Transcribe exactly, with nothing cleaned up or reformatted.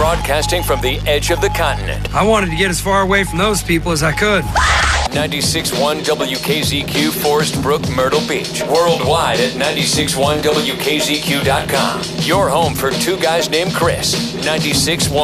broadcasting from the edge of the continent. I wanted to get as far away from those people as I could. ninety-six point one W K Z Q, Forest Brook, Myrtle Beach. Worldwide at ninety-six point one W K Z Q dot com. Your home for two guys named Chris. ninety-six point one